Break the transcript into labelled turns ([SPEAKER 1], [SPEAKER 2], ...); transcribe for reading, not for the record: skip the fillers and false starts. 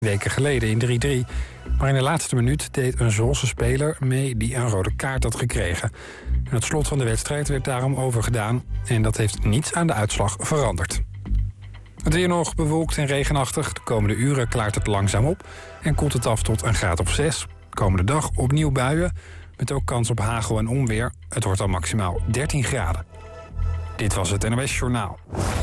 [SPEAKER 1] weken geleden in 3-3. Maar in de laatste minuut deed een Zwolse speler mee die een rode kaart had gekregen. En het slot van de wedstrijd werd daarom overgedaan en dat heeft niets aan de uitslag veranderd. Het weer nog bewolkt en regenachtig. De komende uren klaart het langzaam op en koelt het af tot een graad of 6. Komende dag opnieuw buien, met ook kans op hagel en onweer. Het wordt dan maximaal 13 graden. Dit was het NOS Journaal.